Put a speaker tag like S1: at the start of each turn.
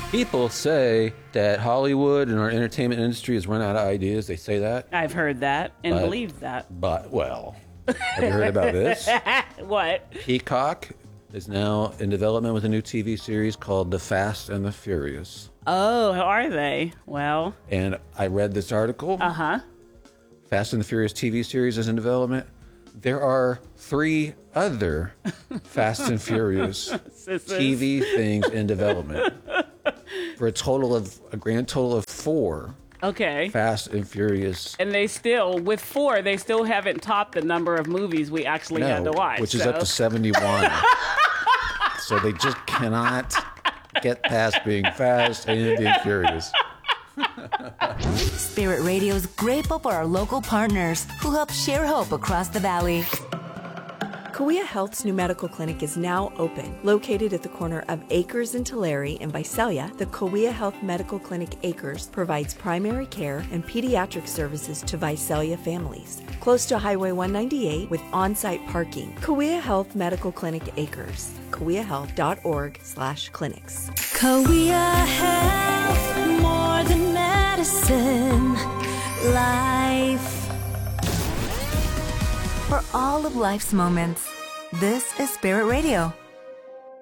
S1: People say that Hollywood and our entertainment industry has run out of ideas. They say that.
S2: I've heard that and believed that.
S1: But, well, have you heard about this?
S2: What?
S1: Peacock is now in development with a new TV series called The Fast and the Furious.
S2: Oh, how are they? Well.
S1: And I read this article.
S2: Uh-huh.
S1: Fast and the Furious TV series is in development. There are 3 other Fast and Furious TV things in development. For a grand total of 4.
S2: Okay.
S1: Fast and Furious.
S2: And they still, with 4, they still haven't topped the number of movies we actually had to watch.
S1: Which is up to 71. So they just cannot get past being fast and being furious.
S3: Spirit Radio is grateful for our local partners who help share hope across the valley.
S4: Kauai Health's new medical clinic is now open. Located at the corner of Acres and Tulare in Visalia, the Kauai Health Medical Clinic Acres provides primary care and pediatric services to Visalia families. Close to Highway 198 with on-site parking. Kauai Health Medical Clinic Acres. KauaiHealth.org/clinics.
S3: Kauai Health, more than medicine, life. For all of life's moments, this is Spirit Radio.